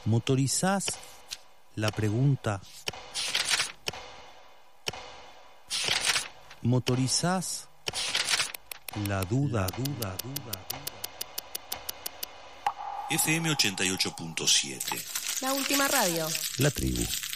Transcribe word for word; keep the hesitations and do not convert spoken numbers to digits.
Motorizás la pregunta. Motorizás la duda, duda, duda, duda. F M ochenta y ocho punto siete. La última radio. La tribu.